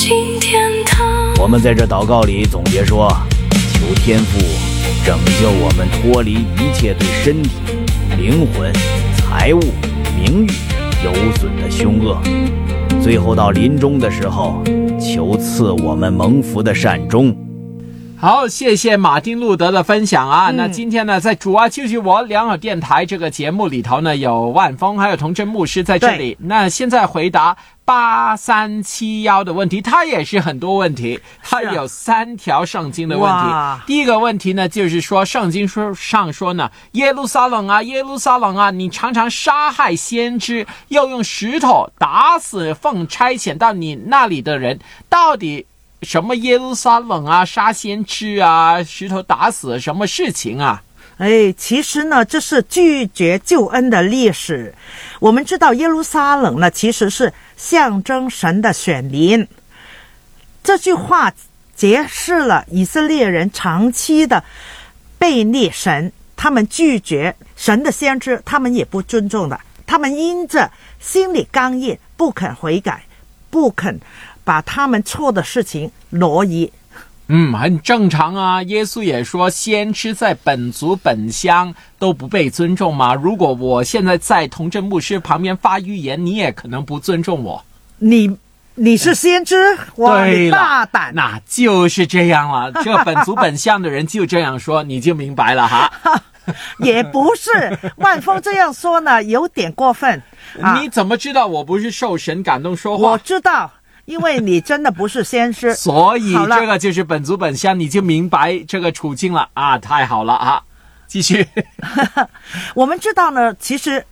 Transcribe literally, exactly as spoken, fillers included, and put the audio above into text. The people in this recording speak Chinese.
进天堂。 我们在这祷告里总结说，求天父拯救我们脱离一切对身体、灵魂、财物、名誉有损的凶恶，最后到临终的时候，求赐我们蒙福的善终。 好，谢谢马丁路德的分享啊、嗯、那今天呢在主啊救救我良好电台这个节目里头呢，有万峰还有童真牧师在这里。那现在回答八三七一的问题，他也是很多问题，他有三条圣经的问题。第一个问题呢，就是说圣经说上说呢，耶路撒冷啊耶路撒冷啊，你常常杀害先知，又用石头打死奉差遣到你那里的人，到底什么耶路撒冷啊，杀先知啊，石头打死什么事情啊？ 哎，其实呢，这是拒绝救恩的历史。我们知道耶路撒冷呢，其实是象征神的选民。这句话揭示了以色列人长期的背逆神，他们拒绝神的先知，他们也不尊重的，他们因着心里刚硬，不肯悔改，不肯把他们错的事情挪移。 嗯，很正常啊。耶稣也说，先知在本族本乡都不被尊重吗？如果我现在在童真牧师旁边发预言，你也可能不尊重我。 你你是先知？哇，你大胆！ 那就是这样了。这个本族本乡的人就这样说，你就明白了哈。 也不是，万峰这样说呢，有点过分。 啊、你怎么知道我不是受神感动说话？ 我知道。因为你真的不是先知， 所以这个就是本族本乡，你就明白这个处境了啊！太好了啊，继续。 我们知道呢，其实